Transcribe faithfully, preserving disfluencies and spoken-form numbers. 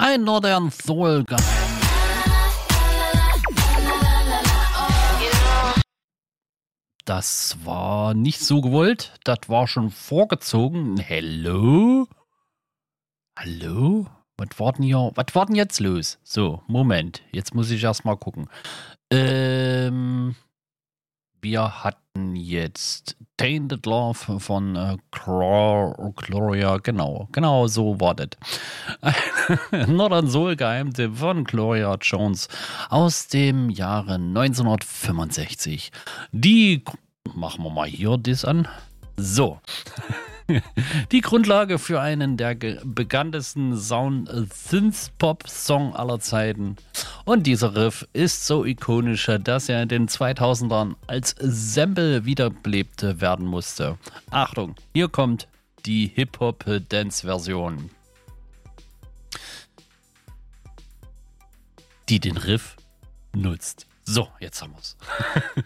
Ein Northern Soul Guy. Das war nicht so gewollt. Das war schon vorgezogen. Hello? Hallo? Was war denn hier? Was war denn jetzt los? So, Moment. Jetzt muss ich erst mal gucken. Ähm, wir hatten jetzt Tainted Love von äh, Chlor- Gloria. Genau, genau so war das. Northern Soul Geheimtipp von Gloria Jones aus dem Jahre neunzehnhundertfünfundsechzig. Die, machen wir mal hier das an. So. Die Grundlage für einen der bekanntesten Sound-Synth-Pop-Song aller Zeiten. Und dieser Riff ist so ikonisch, dass er in den zweitausendern als Sample wiederbelebt werden musste. Achtung, hier kommt die Hip-Hop-Dance-Version, die den Riff nutzt. So, jetzt haben wir's.